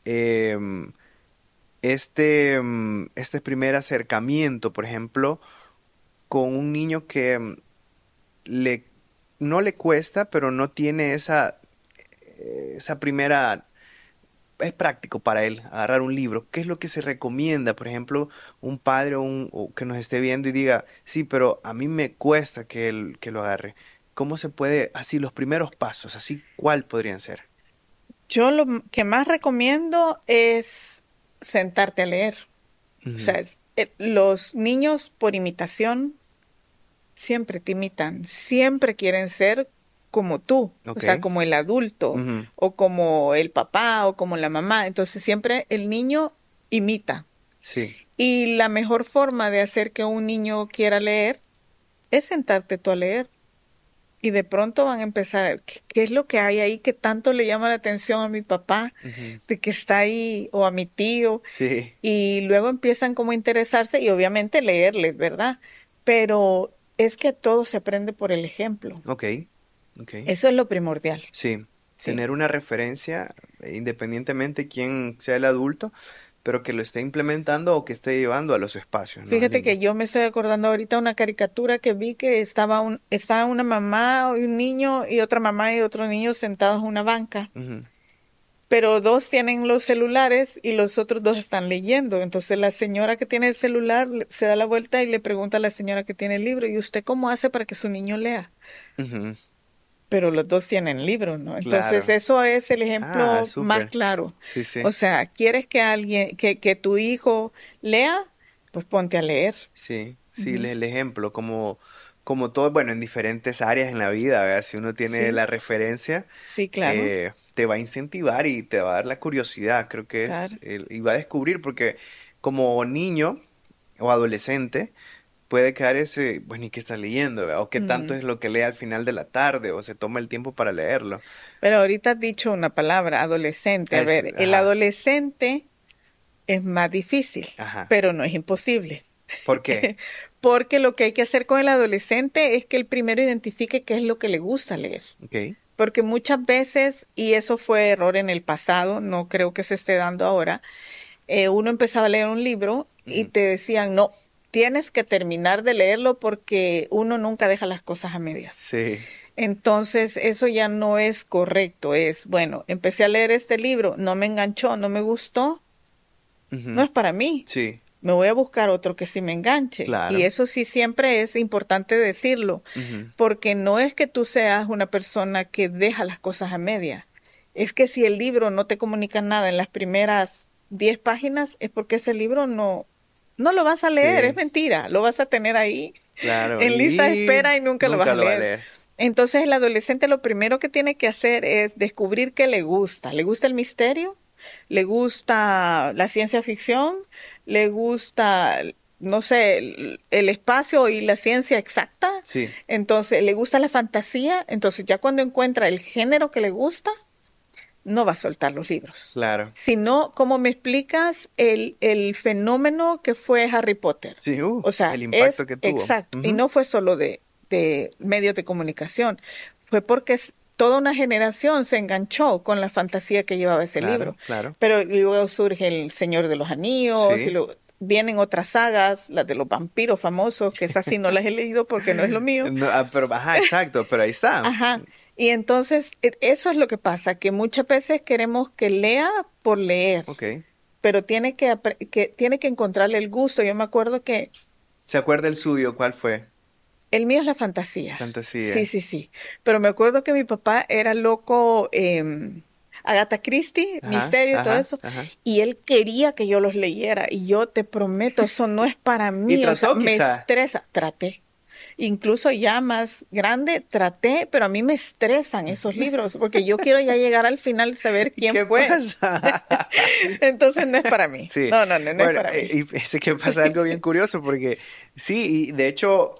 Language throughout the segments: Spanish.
em, este primer acercamiento, por ejemplo, con un niño que le, no le cuesta, pero no tiene esa primera... Es práctico para él agarrar un libro. ¿Qué es lo que se recomienda? Por ejemplo, un padre o que nos esté viendo y diga, sí, pero a mí me cuesta que lo agarre. ¿Cómo se puede, así los primeros pasos, así cuál podrían ser? Yo lo que más recomiendo es sentarte a leer. O Ujú. sea, los niños por imitación siempre te imitan, siempre quieren ser como tú, o Ok. sea, como el adulto, Ujú. o como el papá, o como la mamá. Entonces siempre el niño imita. Sí, Y la mejor forma de hacer que un niño quiera leer es sentarte tú a leer. Y de pronto van a empezar, ¿qué es lo que hay ahí que tanto le llama la atención a mi papá, ujú, de que está ahí, o a mi tío? sí, Y luego empiezan como a interesarse y obviamente leerles, ¿verdad? Pero es que todo se aprende por el ejemplo. ok, ok, Eso es lo primordial, sí, sí. tener una referencia, independientemente quién sea el adulto, pero que lo esté implementando o que esté llevando a los espacios, ¿no? Al Fíjate niño. que yo me estoy acordando ahorita una caricatura que vi que estaba una mamá y un niño y otra mamá y otro niño sentados en una banca. Ujú, Pero dos tienen los celulares y los otros dos están leyendo. Entonces la señora que tiene el celular se da la vuelta y le pregunta a la señora que tiene el libro, ¿y usted cómo hace para que su niño lea? ujú, Pero los dos tienen libro, ¿no? Entonces claro. eso es el Ah, ejemplo más súper. claro. Sí, sí, O sea, ¿quieres que alguien, que tu hijo lea? Pues ponte a leer. sí, sí, Ujú. el ejemplo, como todo, bueno, en diferentes áreas en la vida, ¿verdad? Si uno tiene Sí, la referencia, sí, claro, te va a incentivar y te va a dar la curiosidad, creo que claro. y va a descubrir, porque como niño o adolescente, puede quedar ese, bueno, ¿y qué está leyendo? ¿Verdad? O qué tanto Mm. es lo que lee al final de la tarde, o se toma el tiempo para leerlo. Pero ahorita has dicho una palabra, adolescente. A ver, el Ajá, adolescente es más difícil, ajá. pero no es imposible. ¿Por qué? Porque lo que hay que hacer con el adolescente es que él primero identifique qué es lo que le gusta leer. Ok. Porque muchas veces, y eso fue error en el pasado, no creo que se esté dando ahora, uno empezaba a leer un libro y Ujú. te decían, no, tienes que terminar de leerlo porque uno nunca deja las cosas a medias. Sí. Entonces, eso ya no es correcto. Es, bueno, empecé a leer este libro, no me enganchó, no me gustó, no Ujú. es para mí. Sí, Me voy a buscar otro que sí me enganche. Y claro. eso sí siempre es importante decirlo, Ujú. porque no es que tú seas una persona que deja las cosas a media. Es que si el libro no te comunica nada en las primeras 10 páginas, es porque ese libro no lo vas a leer, es Sí, mentira. Lo vas a tener ahí claro. en lista de Y espera y nunca lo vas nunca a lo va a leer. leer. Entonces el adolescente lo primero que tiene que hacer es descubrir qué le gusta. ¿Le gusta el misterio? ¿Le gusta la ciencia ficción? ¿Le gusta, no sé, el espacio y la ciencia exacta? Sí, Entonces, ¿le gusta la fantasía? Entonces ya cuando encuentra el género que le gusta, no va a soltar los libros. claro. Sino, ¿cómo me explicas el fenómeno que fue Harry Potter? Sí, O sea, el impacto es que tuvo. exacto. Y Ujú. no fue solo de medios de comunicación, fue porque toda una generación se enganchó con la fantasía que llevaba ese libro. Claro, claro. Pero luego surge El Señor de los Anillos y Sí. luego vienen otras sagas, las de los vampiros famosos, que esas sí no las he leído porque no es lo mío. No, pero, ajá, exacto, pero ahí está. Ajá. Y entonces eso es lo que pasa, que muchas veces queremos que lea por leer, Ok. pero tiene que encontrarle el gusto. Yo me acuerdo que ¿Se acuerda el suyo? ¿Cuál fue? el mío es la fantasía. Sí, Fantasía. sí, sí. Pero me acuerdo que mi papá era loco, Agatha Christie, Ajá, misterio y todo ajá, eso, ajá. y él quería que yo los leyera. Y yo te prometo, eso no es para Y mí, o sea, trató me quizá. estresa. Traté. Incluso ya más grande traté, pero a mí me estresan esos libros porque yo quiero ya llegar al final y saber quién ¿Qué fue. pasa? Entonces no es para mí. Sí, No, no, no, no es bueno, para mí. y sé que pasa algo bien curioso porque sí, y de hecho,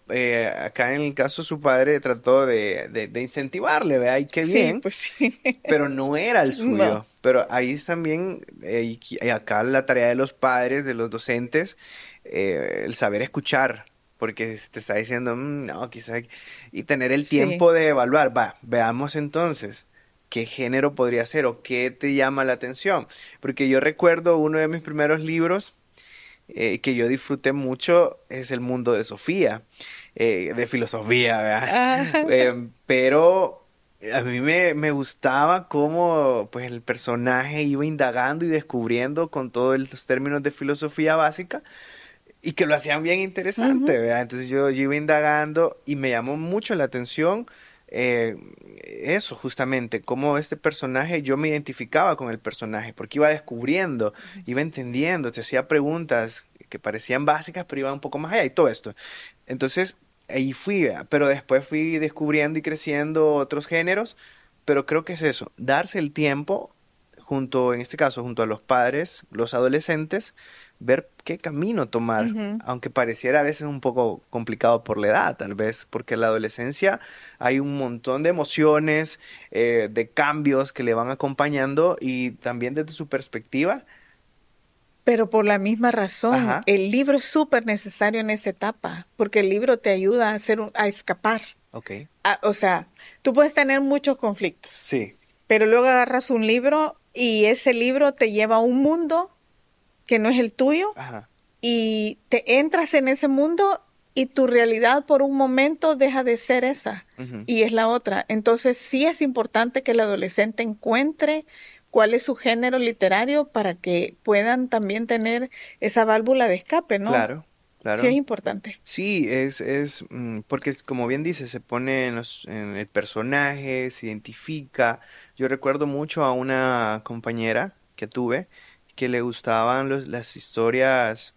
acá en el caso su padre trató de incentivarle, ¿verdad? Y qué Sí, bien, pues sí. pero no era el No. suyo. Pero ahí es también, y acá la tarea de los padres, de los docentes, el saber escuchar, porque si te está diciendo, "Mm, no, quizá, y tener el Sí. tiempo de evaluar, va, veamos entonces. qué género podría ser o qué te llama la atención. Porque yo recuerdo uno de mis primeros libros que yo disfruté mucho es El mundo de Sofía, de filosofía, ¿verdad? Ajá. Pero a mí me gustaba cómo pues, el personaje iba indagando y descubriendo con todos los términos de filosofía básica y que lo hacían bien interesante, Ujú. ¿verdad? Entonces yo iba indagando y me llamó mucho la atención eh, eso, justamente, cómo este personaje, yo me identificaba con el personaje, porque iba descubriendo, iba entendiendo, te hacía preguntas que parecían básicas, pero iban un poco más allá y todo esto. Entonces, ahí fui, ¿verdad? Pero después fui descubriendo y creciendo otros géneros, pero creo que es eso, darse el tiempo junto, en este caso, junto a los padres, los adolescentes, ver qué camino tomar, Ujú. aunque pareciera a veces un poco complicado por la edad, tal vez, porque en la adolescencia hay un montón de emociones, de cambios que le van acompañando y también desde su perspectiva, Pero por la misma razón, ajá, el libro es súper necesario en esa etapa, porque el libro te ayuda a a escapar. ok, O sea, tú puedes tener muchos conflictos, sí, pero luego agarras un libro y ese libro te lleva a un mundo que no es el tuyo ajá, y te entras en ese mundo y tu realidad por un momento deja de ser esa ujú, y es la otra. Entonces sí es importante que el adolescente encuentre cuál es su género literario para que puedan también tener esa válvula de escape, ¿no? claro, Sí es claro. importante. Sí, porque como bien dice, se pone en el personaje, se identifica. Yo recuerdo mucho a una compañera que tuve que le gustaban las historias,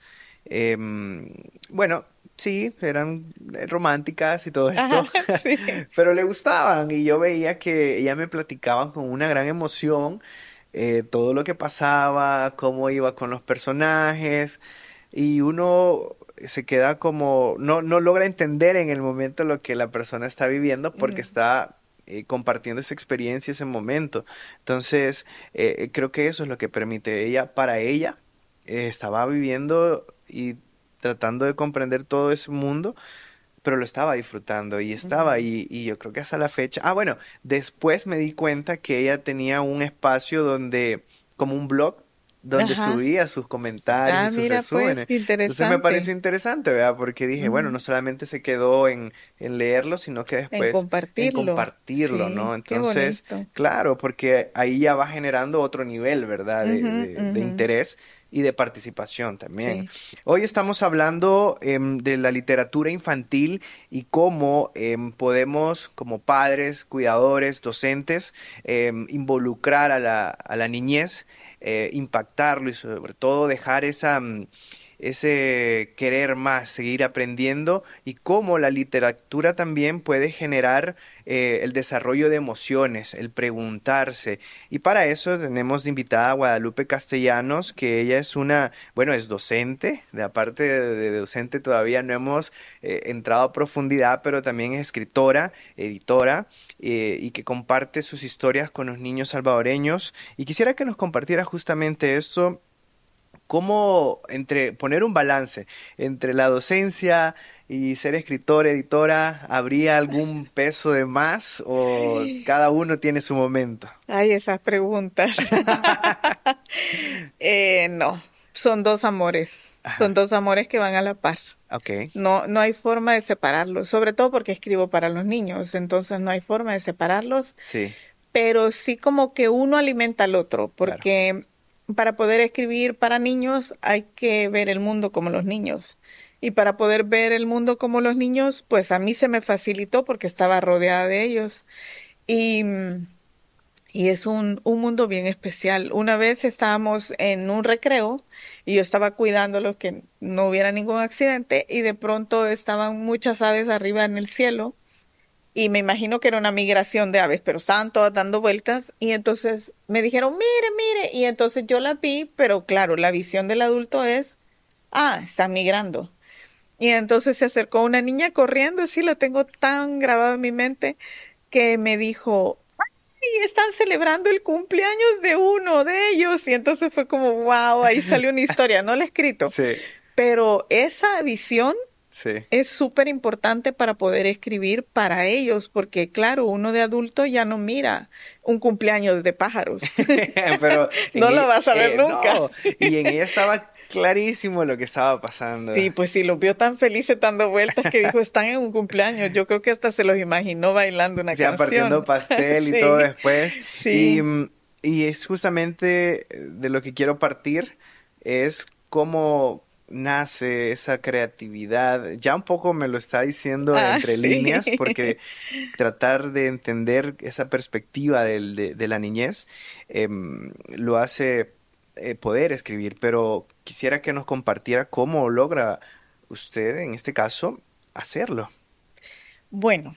em, bueno, sí, eran románticas y todo esto, Ajá, sí. pero le gustaban y yo veía que ella me platicaba con una gran emoción todo lo que pasaba, cómo iba con los personajes y uno se queda como, no logra entender en el momento lo que la persona está viviendo porque Ujú. está compartiendo esa experiencia, ese momento. Entonces, creo que eso es lo que permite ella, para ella, estaba viviendo y tratando de comprender todo ese mundo, pero lo estaba disfrutando y estaba Ujú. ahí y yo creo que hasta la fecha, bueno, después me di cuenta que ella tenía un espacio donde, como un blog, donde Ajá. subía sus comentarios y Ah, sus mira, pues, resúmenes. qué Entonces me pareció interesante. interesante, ¿verdad? Porque dije, bueno, no Ujú. solamente se quedó en leerlo, sino que En después en compartirlo. compartirlo, ¿no? Sí, qué Entonces, bonito. claro, porque ahí ya va generando otro nivel, ¿verdad? Ujú, De ujú. interés y de participación también. Sí. Hoy estamos hablando de la literatura infantil y cómo podemos, como padres, cuidadores, docentes, involucrar a a la niñez, impactarlo y sobre todo dejar ese querer más, seguir aprendiendo y cómo la literatura también puede generar el desarrollo de emociones, el preguntarse. Y para eso tenemos de invitada a Guadalupe Castellanos, que ella es bueno, es docente, de aparte de docente todavía no hemos entrado a profundidad, pero también es escritora, editora. Y que comparte sus historias con los niños salvadoreños. Y quisiera que nos compartiera justamente esto, cómo poner un balance entre la docencia y ser escritor, editora, ¿habría algún peso de más o cada uno tiene su momento? Ay, esas preguntas. No, son dos amores. Son Ajá, dos amores que van a la par. ok, No, no hay forma de separarlos, sobre todo porque escribo para los niños, entonces no hay forma de separarlos, sí, pero sí como que uno alimenta al otro, claro. porque para poder escribir para niños hay que ver el mundo como los niños. Y para poder ver el mundo como los niños, pues a mí se me facilitó porque estaba rodeada de ellos. Y, y es un mundo bien especial. Una vez estábamos en un recreo y yo estaba cuidándolos que no hubiera ningún accidente y de pronto estaban muchas aves arriba en el cielo y me imagino que era una migración de aves, pero estaban todas dando vueltas y entonces me dijeron, mire, mire, y entonces yo la vi, pero claro, la visión del adulto es, están migrando. Y entonces se acercó una niña corriendo, así la tengo tan grabada en mi mente, que me dijo, y están celebrando el cumpleaños de uno de ellos. Y entonces fue como, wow, ahí salió una historia, no la he escrito, Sí, pero esa visión Sí. Es súper importante para poder escribir para ellos, porque claro, uno de adulto ya no mira un cumpleaños de pájaros. Pero No lo vas a ver nunca. no, y en ella estaba clarísimo lo que estaba pasando. Sí, pues sí, los vio tan felices dando vueltas que dijo, están en un cumpleaños. Yo creo que hasta se los imaginó bailando una Ya partiendo canción. pastel y Sí, todo después. Y, sí. y es justamente de lo que quiero partir, es cómo nace esa creatividad. Ya un poco me lo está diciendo Ah, entre sí. líneas, porque tratar de entender esa perspectiva de la niñez lo hace poder escribir, pero quisiera que nos compartiera cómo logra usted, en este caso, hacerlo. Bueno,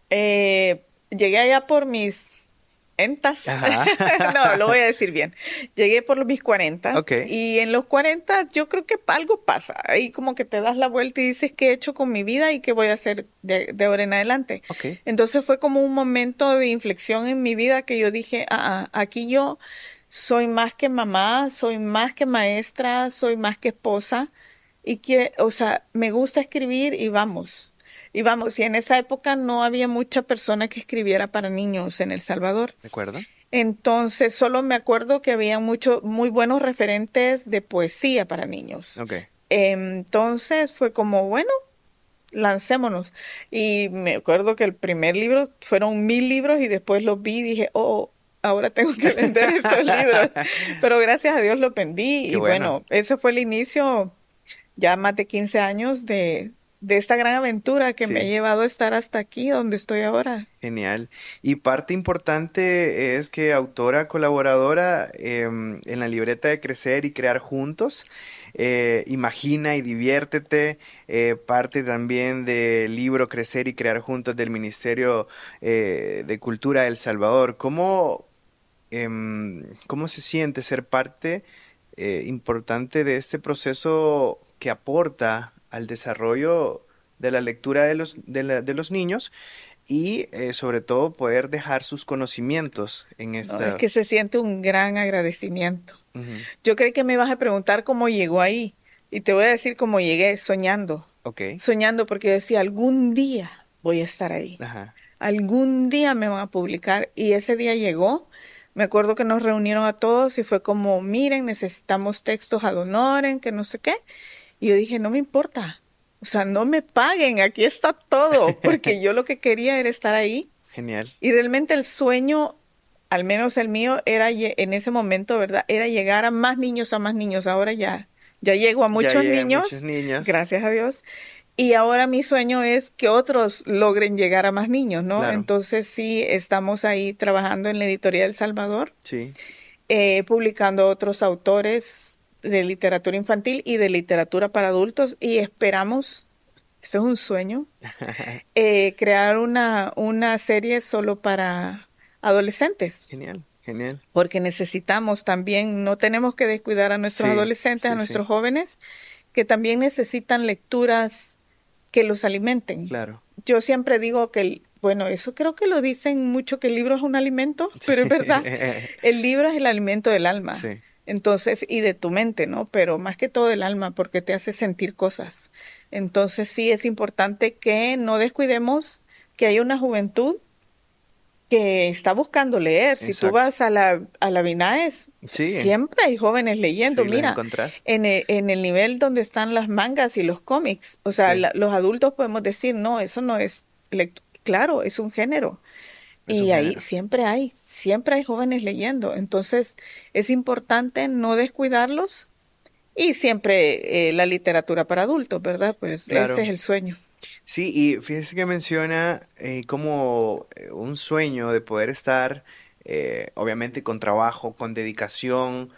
llegué allá por mis cuarentas. Ajá. No, lo voy a decir bien. Llegué por mis 40 Ok, y en los 40 yo creo que algo pasa. Ahí como que te das la vuelta y dices qué he hecho con mi vida y qué voy a hacer de ahora en adelante. ok. Entonces fue como un momento de inflexión en mi vida que yo dije, aquí yo soy más que mamá, soy más que maestra, soy más que esposa y que, o sea, me gusta escribir y vamos. Y vamos, y en esa época no había mucha persona que escribiera para niños en El Salvador. ¿De acuerdo? Entonces, solo me acuerdo que había muy buenos referentes de poesía para niños. Ok. Entonces fue como, bueno, lancémonos. Y me acuerdo que el primer libro fueron 1000 libros y después los vi y dije, oh, ahora tengo que vender estos libros. Pero gracias a Dios los vendí Qué y bueno. bueno, ese fue el inicio, ya más de 15 años de esta gran aventura que me ha Sí, llevado a estar hasta aquí donde estoy ahora. genial. Y parte importante es que autora colaboradora en la libreta de Crecer y Crear Juntos, Imagina y Diviértete, parte también del libro Crecer y Crear Juntos del Ministerio de Cultura de El Salvador. ¿Cómo se siente ser parte importante de este proceso que aporta al desarrollo de la lectura de los niños y sobre todo poder dejar sus conocimientos en No, es esta... que se siente un gran agradecimiento. Ujú. Yo creí que me ibas a preguntar cómo llegó ahí y te voy a decir cómo llegué soñando, Ok, soñando porque yo decía, algún día voy a estar ahí, ajá, algún día me van a publicar y ese día llegó. Me acuerdo que nos reunieron a todos y fue como, miren, necesitamos textos ad honorem, que no sé qué. Y yo dije, no me importa, o sea, no me paguen, aquí está todo, porque yo lo que quería era estar ahí. genial. Y realmente el sueño, al menos el mío, era en ese momento, ¿verdad? Era llegar a más niños, a más niños. Ahora ya llego a Ya muchos llegan muchos niños, niños, gracias a Dios. Y ahora mi sueño es que otros logren llegar a más niños, ¿no? claro, Entonces sí, estamos ahí trabajando en la editorial El Salvador, sí. publicando otros autores de literatura infantil y de literatura para adultos y esperamos, esto es un sueño, crear una serie solo para adolescentes, Genial, genial. porque necesitamos también, no tenemos que descuidar a nuestros Sí, adolescentes, a sí, sí, nuestros jóvenes, que también necesitan lecturas que los alimenten. claro. Yo siempre digo que, bueno, eso creo que lo dicen mucho, que el libro es un alimento, Sí. pero es verdad, el libro es el alimento del alma. Sí, Entonces, y de tu mente, ¿no? Pero más que todo el alma, porque te hace sentir cosas. Entonces, sí es importante que no descuidemos que hay una juventud que está buscando leer. Si tú exacto. vas a la Vinaes, Sí, siempre hay jóvenes leyendo. sí, los Mira, encontrás. en el nivel donde están las mangas y los cómics, o sea, Sí, los adultos podemos decir, no, eso no es claro, es un género. es un Y ahí género. siempre hay jóvenes leyendo. Entonces, es importante no descuidarlos y siempre la literatura para adultos, ¿verdad? Pues ese Claro. es el sueño. Sí, y fíjese que menciona como un sueño de poder estar, obviamente con trabajo, con dedicación,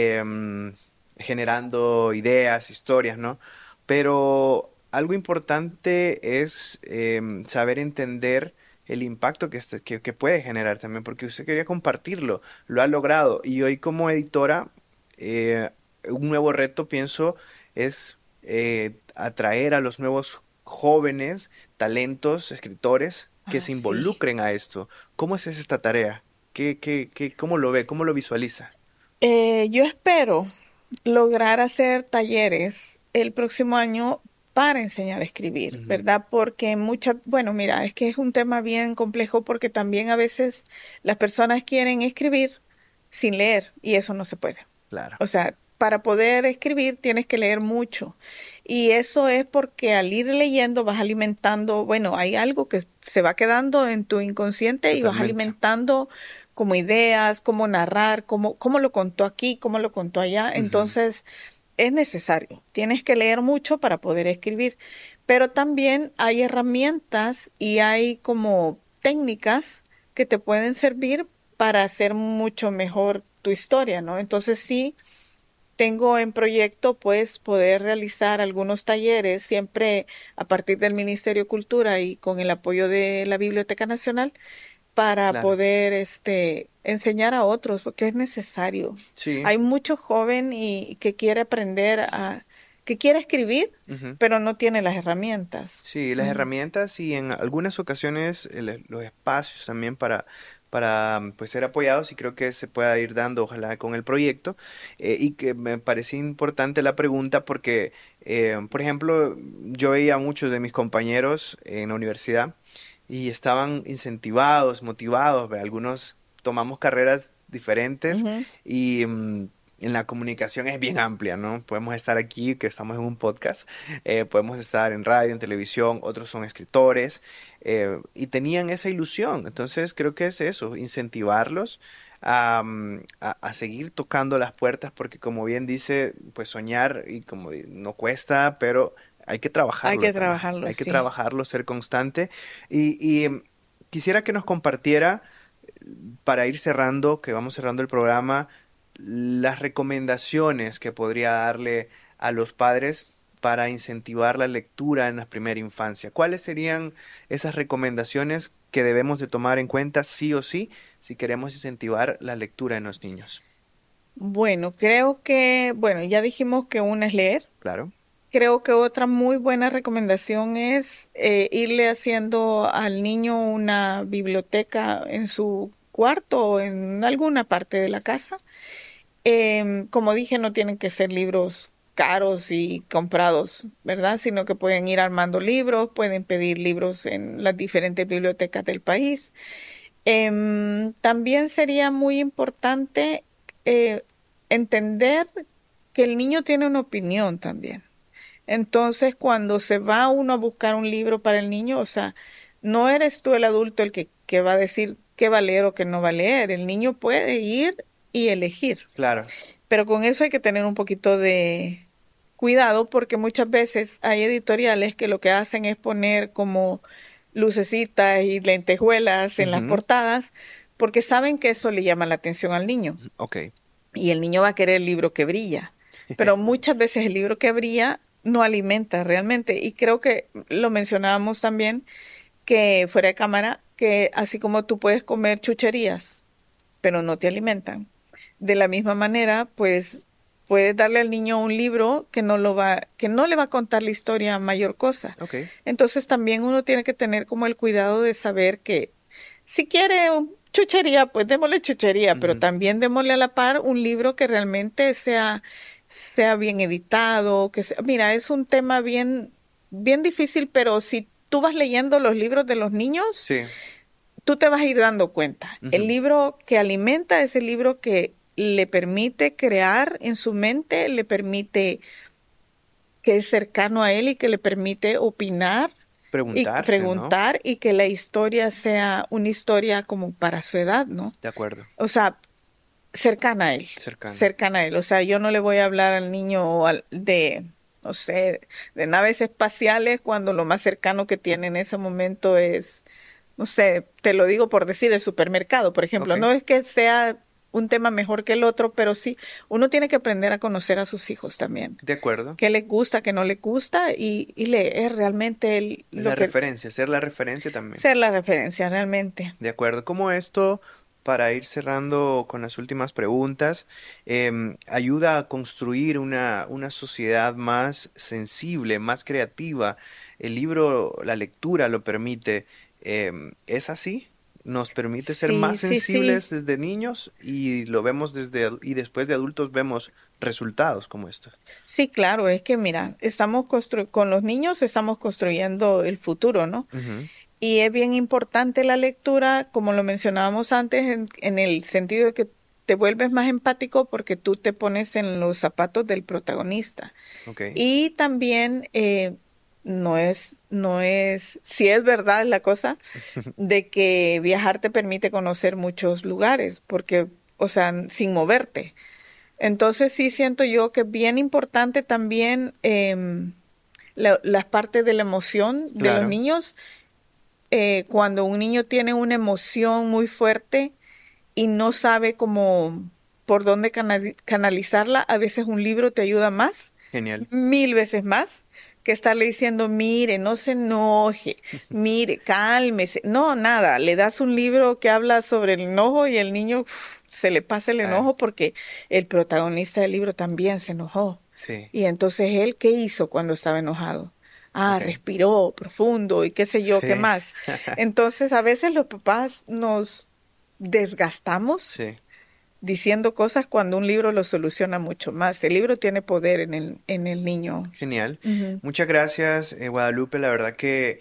generando ideas, historias, ¿no? Pero algo importante es saber entender el impacto que puede generar también, porque usted quería compartirlo, lo ha logrado, y hoy como editora, eh, un nuevo reto, pienso, es atraer a los nuevos jóvenes, talentos, escritores que Ah, se sí. involucren a esto. ¿Cómo es esta tarea? ¿Cómo lo ve? ¿Cómo lo visualiza? Yo espero lograr hacer talleres el próximo año para enseñar a escribir, ¿verdad? Porque bueno, mira, es que es un tema bien complejo porque también a veces las personas quieren escribir sin leer y eso no se puede. Claro. O sea, para poder escribir tienes que leer mucho. Y eso es porque al ir leyendo vas alimentando, bueno, hay algo que se va quedando en tu inconsciente y vas alimentando como ideas, cómo narrar, cómo lo contó aquí, cómo lo contó allá. Entonces, es necesario. Tienes que leer mucho para poder escribir. Pero también hay herramientas y hay como técnicas que te pueden servir para hacer mucho mejor tu historia, ¿no? Entonces, sí. Tengo en proyecto, pues, poder realizar algunos talleres siempre a partir del Ministerio de Cultura y con el apoyo de la Biblioteca Nacional para poder enseñar a otros, porque es necesario. Sí. Hay mucho joven que quiere aprender que quiere escribir, pero no tiene las herramientas. Sí, las herramientas y en algunas ocasiones los espacios también para pues ser apoyados, y creo que se pueda ir dando ojalá con el proyecto, y que me parecía importante la pregunta porque por ejemplo yo veía a muchos de mis compañeros en la universidad y estaban incentivados, motivados, algunos tomamos carreras diferentes y en la comunicación es bien amplia, ¿no? Podemos estar aquí, que estamos en un podcast, podemos estar en radio, en televisión, otros son escritores, y tenían esa ilusión. Entonces creo que es eso, incentivarlos a seguir tocando las puertas, porque como bien dice, pues soñar y como no cuesta, pero hay que trabajarlo. Hay que trabajarlo, Hay que trabajarlo, ser constante. Y quisiera que nos compartiera, para ir cerrando, que vamos cerrando el programa, las recomendaciones que podría darle a los padres para incentivar la lectura en la primera infancia. ¿Cuáles serían esas recomendaciones que debemos de tomar en cuenta sí o sí si queremos incentivar la lectura en los niños? Bueno, creo que, ya dijimos que una es leer. Claro. Creo que otra muy buena recomendación es irle haciendo al niño una biblioteca en su cuarto o en alguna parte de la casa. Como dije, no tienen que ser libros caros y comprados, ¿verdad? Sino que pueden ir armando libros, pueden pedir libros en las diferentes bibliotecas del país. También sería muy importante entender que el niño tiene una opinión también. Entonces, cuando se va uno a buscar un libro para el niño, o sea, no eres tú el adulto el que va a decir qué va a leer o qué no va a leer. El niño puede ir y elegir. Claro. Pero con eso hay que tener un poquito de cuidado porque muchas veces hay editoriales que lo que hacen es poner como lucecitas y lentejuelas en las portadas porque saben que eso le llama la atención al niño. Okay. Y el niño va a querer el libro que brilla. Pero muchas veces el libro que brilla no alimenta realmente. Y creo que lo mencionábamos también, que fuera de cámara, que así como tú puedes comer chucherías, pero no te alimentan. De la misma manera, pues puedes darle al niño un libro que no le va a contar la historia mayor cosa. Okay. Entonces también uno tiene que tener como el cuidado de saber que si quiere chuchería, pues démosle chuchería, pero también démosle a la par un libro que realmente sea bien editado, mira, es un tema bien difícil, pero si tú vas leyendo los libros de los niños, sí, tú te vas a ir dando cuenta. El libro que alimenta es el libro que le permite crear en su mente, le permite que es cercano a él y que le permite opinar, preguntar, ¿no? Y que la historia sea una historia como para su edad, ¿no? De acuerdo. O sea, cercana a él. Cercana a él. O sea, yo no le voy a hablar al niño no sé, de naves espaciales cuando lo más cercano que tiene en ese momento es, no sé, te lo digo por decir, el supermercado, por ejemplo. Okay. No es que sea un tema mejor que el otro, pero sí, uno tiene que aprender a conocer a sus hijos también. De acuerdo. Qué les gusta, qué no les gusta y leer realmente referencia, ser la referencia también. Ser la referencia, realmente. De acuerdo. ¿Cómo esto, para ir cerrando con las últimas preguntas, ayuda a construir una sociedad más sensible, más creativa? El libro, la lectura lo permite. ¿Es así? nos permite ser Sí, más sí, sí. sensibles desde niños y lo vemos y después de adultos vemos resultados como estos. Sí, claro, es que mira, con los niños estamos construyendo el futuro, ¿no? Ujú, Y es bien importante la lectura, como lo mencionábamos antes, en el sentido de que te vuelves más empático porque tú te pones en los zapatos del protagonista. ok, Y también si es verdad la cosa, de que viajar te permite conocer muchos lugares, porque, o sea, sin moverte. Entonces sí siento yo que es bien importante también las partes de la emoción de los claro, niños. Cuando un niño tiene una emoción muy fuerte y no sabe cómo por dónde canalizarla, a veces un libro te ayuda más, genial. 1000 veces más, que estarle diciendo, mire, no se enoje, mire, cálmese. No, nada, le das un libro que habla sobre el enojo y el niño se le pasa el Ah, enojo porque el protagonista del libro también se enojó. sí, Y entonces él, ¿qué hizo cuando estaba enojado? Ah, ok, respiró profundo y qué sé yo, qué sí, más. Entonces a veces los papás nos desgastamos sí. diciendo cosas cuando un libro lo soluciona mucho más. El libro tiene poder en el niño. Genial. Ujú. Muchas gracias, Guadalupe. La verdad que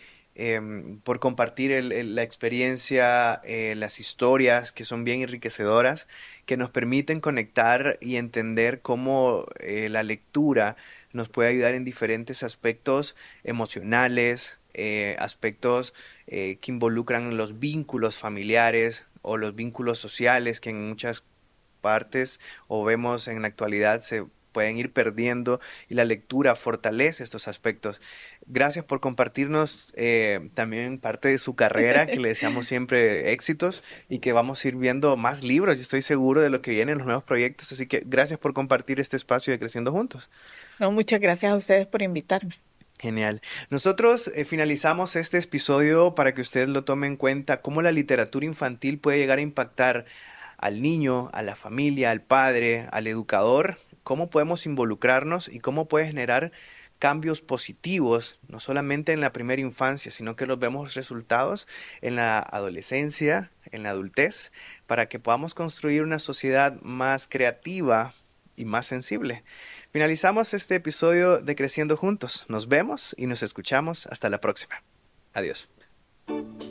por compartir la experiencia, las historias que son bien enriquecedoras, que nos permiten conectar y entender cómo la lectura nos puede ayudar en diferentes aspectos emocionales, aspectos que involucran los vínculos familiares o los vínculos sociales que en muchas partes o vemos en la actualidad se pueden ir perdiendo y la lectura fortalece estos aspectos. Gracias por compartirnos también parte de su carrera, que le deseamos siempre éxitos y que vamos a ir viendo más libros. Yo estoy seguro de lo que vienen los nuevos proyectos, así que gracias por compartir este espacio de Creciendo Juntos. No, muchas gracias a ustedes por invitarme. Genial. Nosotros finalizamos este episodio para que usted lo tome en cuenta, cómo la literatura infantil puede llegar a impactar al niño, a la familia, al padre, al educador, cómo podemos involucrarnos y cómo puede generar cambios positivos, no solamente en la primera infancia, sino que los vemos resultados en la adolescencia, en la adultez, para que podamos construir una sociedad más creativa y más sensible. Finalizamos este episodio de Creciendo Juntos. Nos vemos y nos escuchamos hasta la próxima. Adiós.